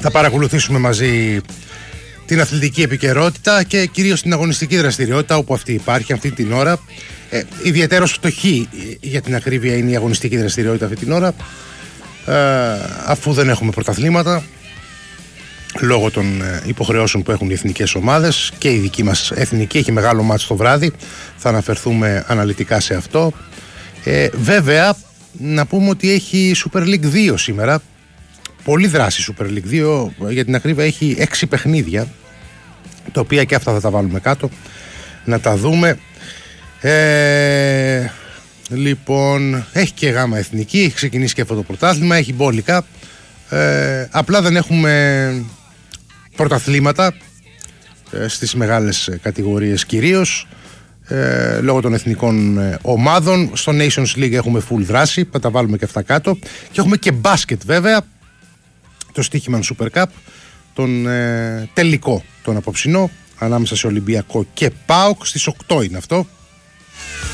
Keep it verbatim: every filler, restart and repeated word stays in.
Θα παρακολουθήσουμε μαζί την αθλητική επικαιρότητα και κυρίως την αγωνιστική δραστηριότητα όπου αυτή υπάρχει αυτή την ώρα. Ε, ιδιαίτερος φτωχή για την ακρίβεια είναι η αγωνιστική δραστηριότητα αυτή την ώρα, ε, αφού δεν έχουμε πρωταθλήματα λόγω των υποχρεώσεων που έχουν οι εθνικές ομάδες, και η δική μας εθνική έχει μεγάλο μάτς το βράδυ, θα αναφερθούμε αναλυτικά σε αυτό. Ε, βέβαια να πούμε ότι έχει Super League δύο σήμερα, πολύ δράση Super League δύο, για την ακρίβεια έχει έξι παιχνίδια, τα οποία και αυτά θα τα βάλουμε κάτω να τα δούμε. Ε, λοιπόν, έχει και γάμα εθνική, έχει ξεκινήσει και αυτό το πρωτάθλημα, έχει μπόλικα, ε, απλά δεν έχουμε πρωταθλήματα ε, στις μεγάλες κατηγορίες κυρίως, ε, λόγω των εθνικών ε, ομάδων. Στο Nations League έχουμε full δράση, θα τα βάλουμε και αυτά κάτω, και έχουμε και μπάσκετ βέβαια, το στοίχημαν Super Cup, τον ε, τελικό, τον απόψινό, ανάμεσα σε Ολυμπιακό και ΠΑΟΚ, στις οκτώ είναι αυτό.